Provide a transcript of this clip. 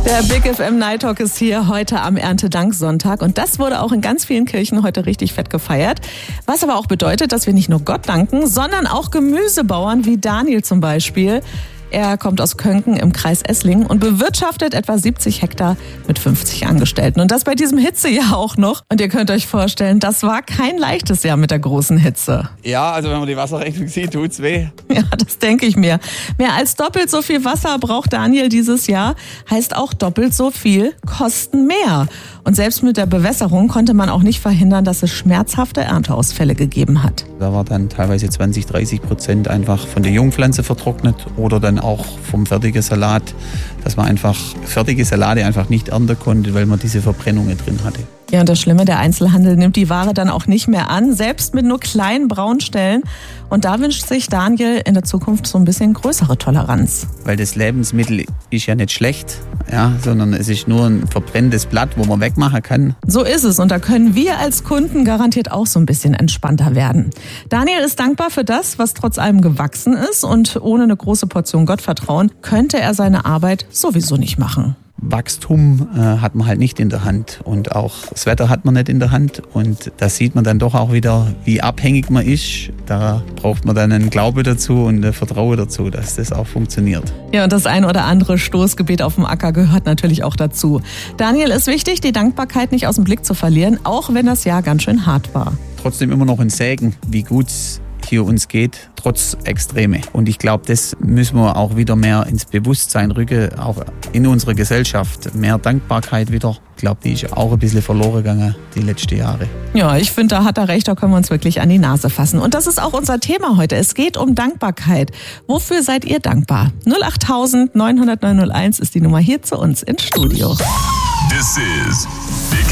Der Big FM Night Talk ist hier heute am Erntedanksonntag und das wurde auch in ganz vielen Kirchen heute richtig fett gefeiert. Was aber auch bedeutet, dass wir nicht nur Gott danken, sondern auch Gemüsebauern wie Daniel zum Beispiel. Er kommt aus Könken im Kreis Esslingen und bewirtschaftet etwa 70 Hektar mit 50 Angestellten. Und das bei diesem Hitzejahr auch noch. Und ihr könnt euch vorstellen, das war kein leichtes Jahr mit der großen Hitze. Ja, also wenn man die Wasserrechnung sieht, tut's weh. Ja, das denke ich mir. Mehr als doppelt so viel Wasser braucht Daniel dieses Jahr, heißt auch doppelt so viel kosten mehr. Und selbst mit der Bewässerung konnte man auch nicht verhindern, dass es schmerzhafte Ernteausfälle gegeben hat. Da war dann teilweise 20-30% einfach von der Jungpflanze vertrocknet oder dann auch vom fertigen Salat, dass man einfach fertige Salate einfach nicht ernten konnte, weil man diese Verbrennungen drin hatte. Ja, und das Schlimme, der Einzelhandel nimmt die Ware dann auch nicht mehr an, selbst mit nur kleinen Braunstellen. Und da wünscht sich Daniel in der Zukunft so ein bisschen größere Toleranz. Weil das Lebensmittel ist ja nicht schlecht, ja, sondern es ist nur ein verbrenntes Blatt, wo man wegmachen kann. So ist es und da können wir als Kunden garantiert auch so ein bisschen entspannter werden. Daniel ist dankbar für das, was trotz allem gewachsen ist und ohne eine große Portion Gottvertrauen könnte er seine Arbeit sowieso nicht machen. Wachstum hat man halt nicht in der Hand und auch das Wetter hat man nicht in der Hand und da sieht man dann doch auch wieder, wie abhängig man ist. Da braucht man dann einen Glaube dazu und ein Vertrauen dazu, dass das auch funktioniert. Ja, und das ein oder andere Stoßgebet auf dem Acker gehört natürlich auch dazu. Daniel, ist wichtig, die Dankbarkeit nicht aus dem Blick zu verlieren, auch wenn das Jahr ganz schön hart war. Trotzdem immer noch ein Segen, wie gut es hier uns geht, trotz Extreme. Und ich glaube, das müssen wir auch wieder mehr ins Bewusstsein rücken, auch in unserer Gesellschaft. Mehr Dankbarkeit wieder. Ich glaube, die ist auch ein bisschen verloren gegangen die letzten Jahre. Ja, ich finde, da hat er recht, da können wir uns wirklich an die Nase fassen. Und das ist auch unser Thema heute. Es geht um Dankbarkeit. Wofür seid ihr dankbar? 08000 900 901 ist die Nummer hier zu uns ins Studio. This is